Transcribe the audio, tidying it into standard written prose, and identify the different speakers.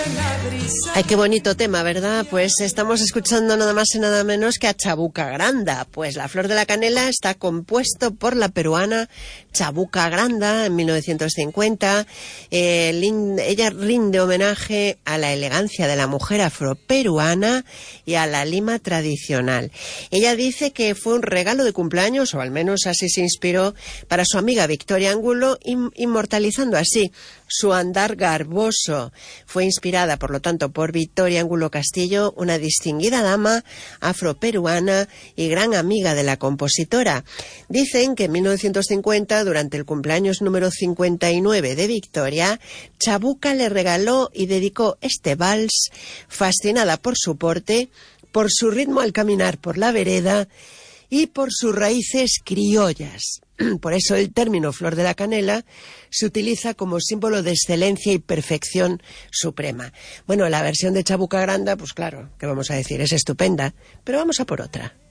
Speaker 1: Ay, qué bonito tema, ¿verdad? Pues estamos escuchando nada más y nada menos que a Chabuca Granda. Pues La Flor de la Canela está compuesto por la peruana Chabuca Granda en 1950. Ella rinde homenaje a la elegancia de la mujer afroperuana y a la Lima tradicional. Ella dice que fue un regalo de cumpleaños, o al menos así se inspiró, para su amiga Victoria Angulo, inmortalizando así su andar garboso. Fue inspirada, por lo tanto, por Victoria Angulo Castillo, una distinguida dama afroperuana y gran amiga de la compositora. Dicen que en 1950, durante el cumpleaños número 59 de Victoria, Chabuca le regaló y dedicó este vals, fascinada por su porte, por su ritmo al caminar por la vereda y por sus raíces criollas. Por eso el término Flor de la Canela se utiliza como símbolo de excelencia y perfección suprema. Bueno, la versión de Chabuca Granda, pues claro, ¿qué vamos a decir? Es estupenda, pero vamos a por otra.